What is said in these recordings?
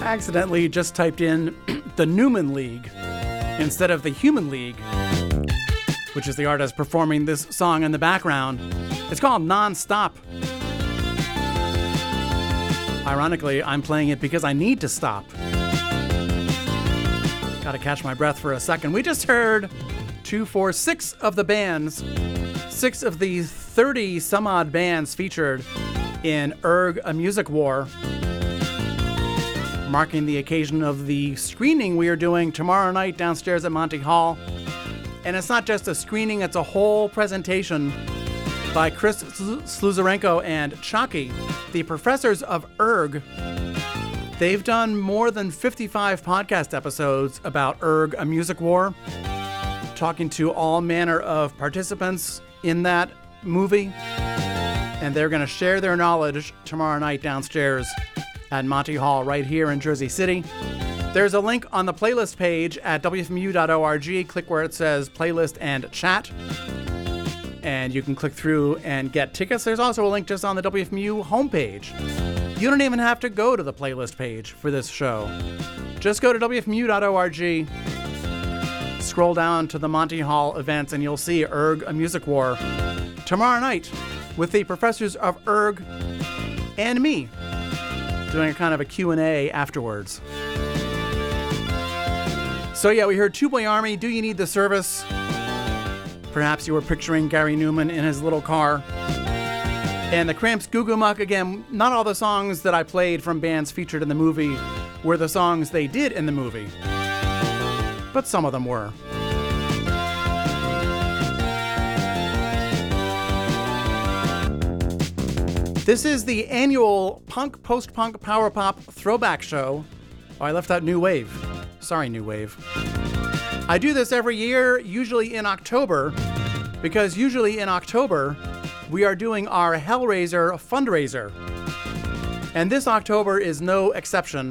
accidentally just typed in the Newman League instead of the Human League, which is the artist performing this song in the background. It's called Non-Stop. Ironically, I'm playing it because I need to stop. Gotta catch my breath for a second. We just heard 6 of the bands, 6 of the 30 some odd bands featured in Erg, A Music War, marking the occasion of the screening we are doing tomorrow night downstairs at Monty Hall. And it's not just a screening, it's a whole presentation by Chris Sluzarenko and Chalky, the professors of Erg. They've done more than 55 podcast episodes about Erg, A Music War, talking to all manner of participants in that movie. And they're going to share their knowledge tomorrow night downstairs at Monty Hall right here in Jersey City. There's a link on the playlist page at wfmu.org. Click where it says playlist and chat, and you can click through and get tickets. There's also a link just on the WFMU homepage. You don't even have to go to the playlist page for this show. Just go to wfmu.org, scroll down to the Monty Hall events, and you'll see Erg, A Music War tomorrow night with the professors of Erg and me doing a kind of a Q&A afterwards. So yeah, we heard Two Boy Army, Do You Need the Service? Perhaps you were picturing Gary Newman in his little car. And the Cramps, Goo Goo Muck. Again, not all the songs that I played from bands featured in the movie were the songs they did in the movie, but some of them were. This is the annual punk, post-punk, power pop throwback show. Oh, I left out New Wave. Sorry, New Wave. I do this every year, usually in October, because usually in October, we are doing our Hellraiser fundraiser. And this October is no exception.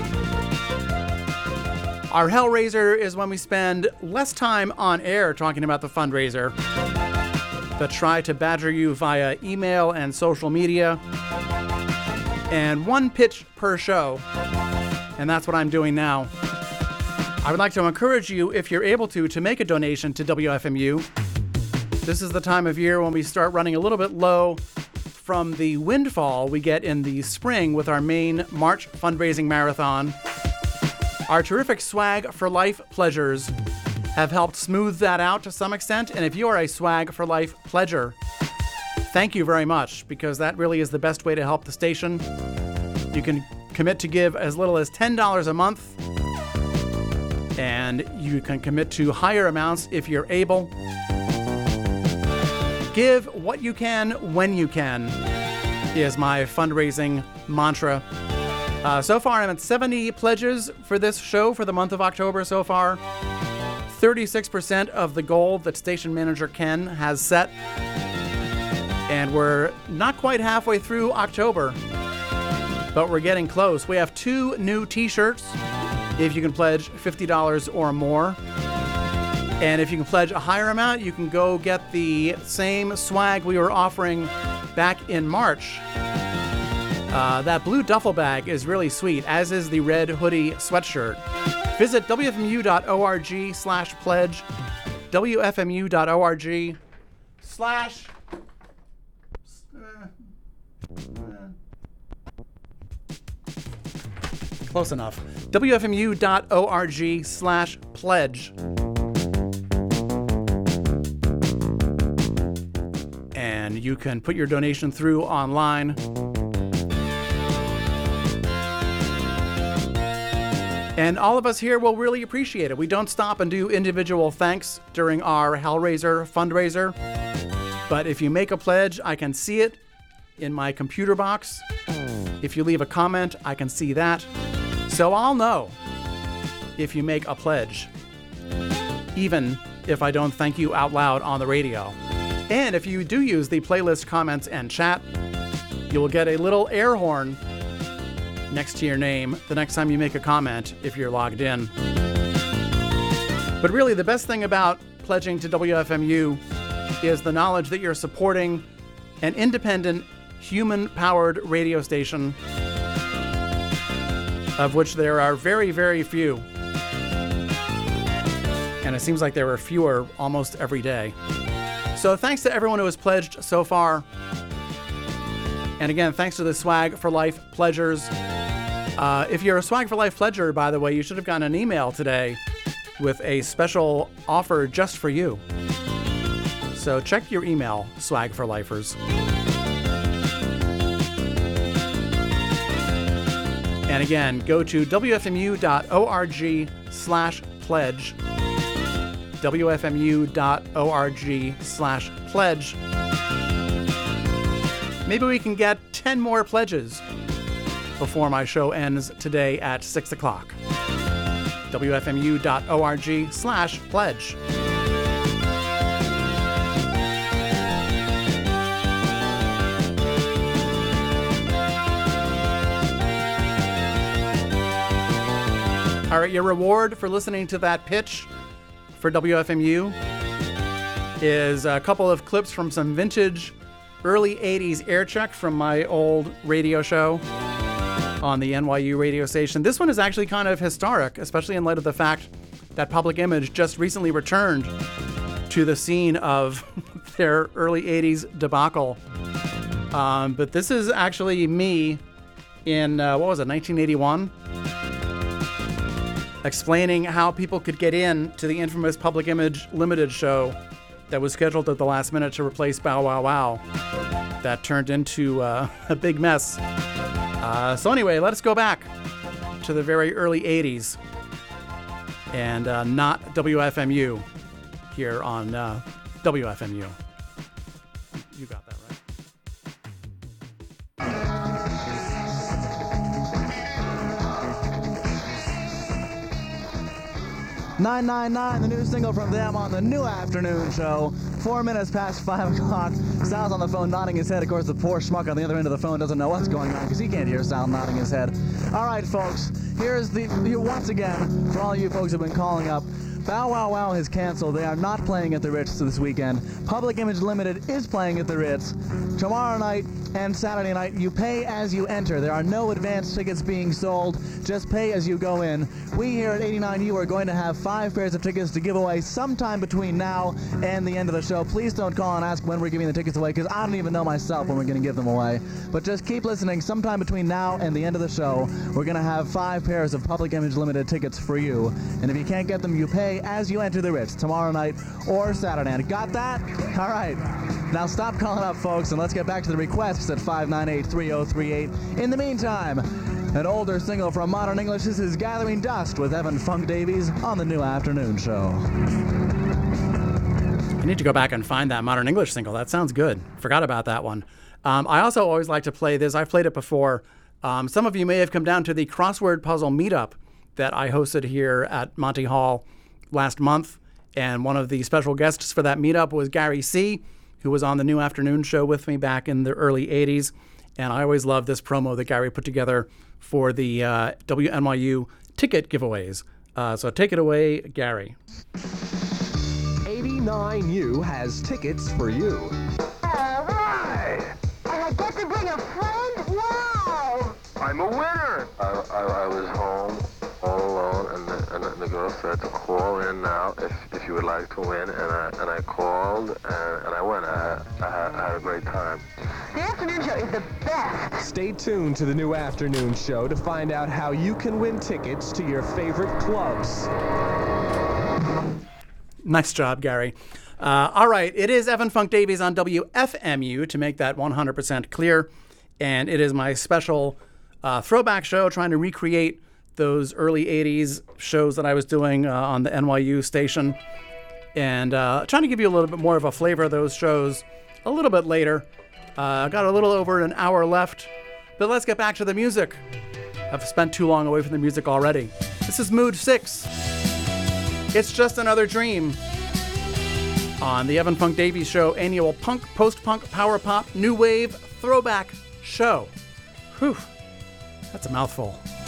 Our Hellraiser is when we spend less time on air talking about the fundraiser, but try to badger you via email and social media, and one pitch per show. And that's what I'm doing now. I would like to encourage you, if you're able to make a donation to WFMU. This is the time of year when we start running a little bit low from the windfall we get in the spring with our main March fundraising marathon. Our terrific Swag for Life pledgers have helped smooth that out to some extent. And if you are a Swag for Life pledger, thank you very much, because that really is the best way to help the station. You can commit to give as little as $10 a month, and you can commit to higher amounts if you're able. Give what you can when you can is my fundraising mantra. So far, I'm at 70 pledges for this show for the month of October so far. 36% of the goal that station manager Ken has set. And we're not quite halfway through October, but we're getting close. We have 2 new t-shirts if you can pledge $50 or more. And if you can pledge a higher amount, you can go get the same swag we were offering back in March. That blue duffel bag is really sweet, as is the red hoodie sweatshirt. Visit wfmu.org/pledge, wfmu.org/ close enough. wfmu.org/pledge. And you can put your donation through online. And all of us here will really appreciate it. We don't stop and do individual thanks during our Hellraiser fundraiser. But if you make a pledge, I can see it in my computer box. If you leave a comment, I can see that. So I'll know if you make a pledge, even if I don't thank you out loud on the radio. And if you do use the playlist comments and chat, you will get a little air horn next to your name the next time you make a comment if you're logged in. But really, the best thing about pledging to WFMU is the knowledge that you're supporting an independent, human-powered radio station of which there are very, very few. And it seems like there were fewer almost every day. So thanks to everyone who has pledged so far. And again, thanks to the Swag for Life pledgers. If you're a Swag for Life pledger, by the way, you should have gotten an email today with a special offer just for you. So check your email, Swag for Lifers. And again, go to wfmu.org/pledge. wfmu.org/pledge. Maybe we can get 10 more pledges before my show ends today at 6 o'clock. wfmu.org/pledge. All right, your reward for listening to that pitch for WFMU is a couple of clips from some vintage early 80s air check from my old radio show on the NYU radio station. This one is actually kind of historic, especially in light of the fact that Public Image just recently returned to the scene of their early 80s debacle. But this is actually me in, 1981? Explaining how people could get in to the infamous Public Image Limited show that was scheduled at the last minute to replace Bow Wow Wow. That turned into a big mess. So anyway, let's go back to the very early 80s and not WFMU here on WFMU. You got that right. 999, the new single from them on the New Afternoon Show. 4 minutes past 5 o'clock. Sal's on the phone nodding his head. Of course, the poor schmuck on the other end of the phone doesn't know what's going on because he can't hear Sal nodding his head. All right, folks, here's once again, for all you folks who have been calling up, Bow Wow Wow has canceled. They are not playing at the Ritz this weekend. Public Image Limited is playing at the Ritz. Tomorrow night and Saturday night, you pay as you enter. There are no advance tickets being sold. Just pay as you go in. We here at 89U are going to have 5 pairs of tickets to give away sometime between now and the end of the show. Please don't call and ask when we're giving the tickets away, because I don't even know myself when we're going to give them away. But just keep listening. Sometime between now and the end of the show, we're going to have 5 pairs of Public Image Limited tickets for you. And if you can't get them, you pay as you enter the Ritz tomorrow night or Saturday night. Got that? All right. Now stop calling up, folks, and let's get back to the requests at 598-3038. In the meantime, an older single from Modern English. This is Gathering Dust with Evan Funk Davies on the New Afternoon Show. I need to go back and find that Modern English single. That sounds good. Forgot about that one. I also always like to play this. I've played it before. Some of you may have come down to the crossword puzzle meetup that I hosted here at Monty Hall last month. And one of the special guests for that meetup was Gary C., who was on the New Afternoon Show with me back in the early 80s. And I always love this promo that Gary put together for the WNYU ticket giveaways. So take it away, Gary. 89U has tickets for you. All right. And I get to bring a friend? Wow! I'm a winner! I was home all alone, and the girl said to call in now if you would like to win, and I called, and I went. I had a great time. The afternoon show is the best. Stay tuned to the New Afternoon Show to find out how you can win tickets to your favorite clubs. Nice job, Gary. All right, it is Evan Funk Davies on WFMU, to make that 100% clear, and it is my special throwback show trying to recreate those early 80s shows that I was doing on the NYU station, and trying to give you a little bit more of a flavor of those shows a little bit later. Got a little over an hour left, but let's get back to the music. I've spent too long away from the music already. This is Mood 6. It's Just Another Dream on the Evan Funk Davies Show annual punk, post-punk, power pop, new wave, throwback show. Whew, that's a mouthful.